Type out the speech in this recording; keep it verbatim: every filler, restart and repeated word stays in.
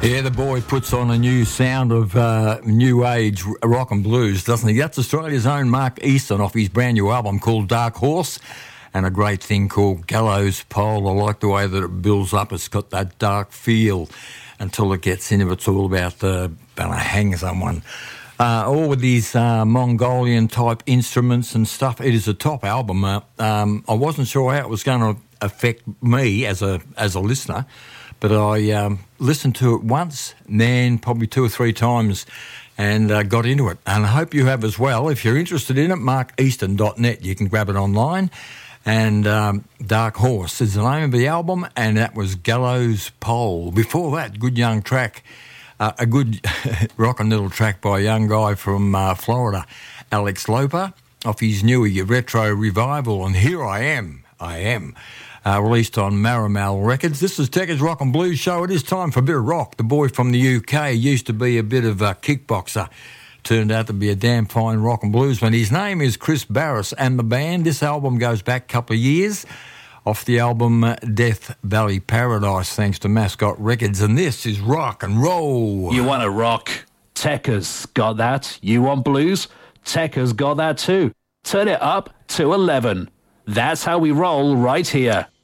Yeah, the boy puts on a new sound of uh, new age rock and blues, doesn't he? That's Australia's own Mark Easton off his brand new album called Dark Horse, and a great thing called Gallows Pole. I like the way that it builds up. It's got that dark feel until it gets into it. It's all about uh, about to hang someone. Uh, all with these uh, Mongolian-type instruments and stuff. It is a top album. Uh, um, I wasn't sure how it was going to affect me as a as a listener, but I um, listened to it once, then probably two or three times, and uh, got into it. And I hope you have as well. If you're interested in it, mark easton dot net. You can grab it online. And um, Dark Horse is the name of the album, and that was Gallows Pole. Before that, good young track, uh, a good rockin' little track by a young guy from uh, Florida, Alex Loper, off his new retro revival, and Here I Am, I Am. Uh, released on Marimal Records. This is Techers Rock and Blues Show. It is time for a bit of rock. The boy from the U K used to be a bit of a kickboxer. Turned out to be a damn fine rock and bluesman. His name is Chris Barris, and the band, this album goes back a couple of years, off the album Death Valley Paradise, thanks to Mascot Records, and this is rock and roll. You want to rock? Techers got that. You want blues? Techers got that too. Turn it up to eleven. That's how we roll right here.